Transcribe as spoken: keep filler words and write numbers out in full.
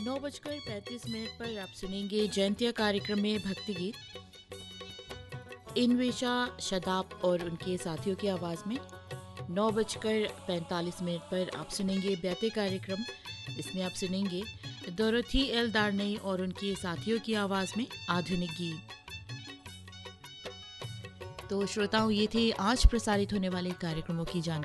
नौ बजकर पैंतीस मिनट पर आप सुनेंगे जयंतिया कार्यक्रम में भक्ति गीत। इनवेशा शदाब और उनके साथियों की आवाज़ में। नौ बजकर पैंतालीस मिनट पर आप सुनेंगे ब्याते कार्यक्रम। इसमें आप सुनेंगे डोरोथी एल दार्ने और उनके साथियों की आवाज़ में आधुनिक गीत। तो श्रोताओं, ये थे आज प्रसारित होने वाले कार्यक्रमों की जानकारी।